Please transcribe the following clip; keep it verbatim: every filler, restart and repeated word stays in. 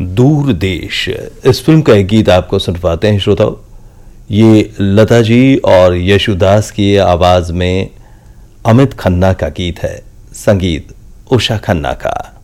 दूर देश, इस फिल्म का एक गीत आपको सुनवाते हैं श्रोताओ। ये लता जी और यशुदास की आवाज में अमित खन्ना का गीत है, संगीत उषा खन्ना का।